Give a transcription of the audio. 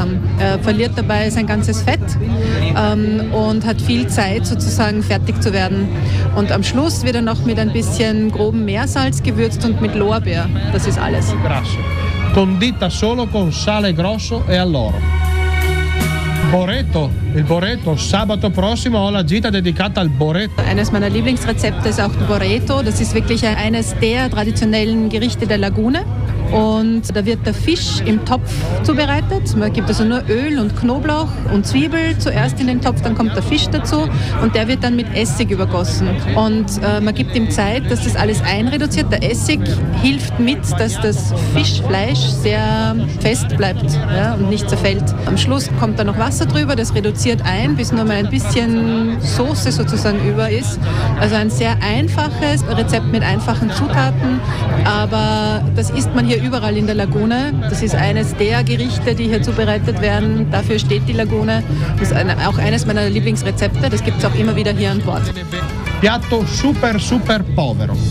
langsam. Er verliert dabei sein ganzes Fett und hat viel Zeit, sozusagen fertig zu werden. Und am Schluss wird er noch mit ein bisschen grobem Meersalz gewürzt und mit Lorbeer. Das ist alles. Condita solo con sale grosso e alloro. Boreto, il Boreto. Sabato prossimo ho la gita dedicata al Boreto. Eines meiner Lieblingsrezepte ist auch Boreto. Das ist wirklich eines der traditionellen Gerichte der Lagune. Und da wird der Fisch im Topf zubereitet. Man gibt also nur Öl und Knoblauch und Zwiebel zuerst in den Topf, dann kommt der Fisch dazu und der wird dann mit Essig übergossen. Und man gibt ihm Zeit, dass das alles einreduziert. Der Essig hilft mit, dass das Fischfleisch sehr fest bleibt, ja, und nicht zerfällt. Am Schluss kommt dann noch Wasser drüber, das reduziert ein, bis nur mal ein bisschen Soße sozusagen über ist. Also ein sehr einfaches Rezept mit einfachen Zutaten, aber das isst man hier überall in der Lagune. Das ist eines der Gerichte, die hier zubereitet werden. Dafür steht die Lagune. Das ist auch eines meiner Lieblingsrezepte. Das gibt es auch immer wieder hier an Bord. Piatto super, super povero.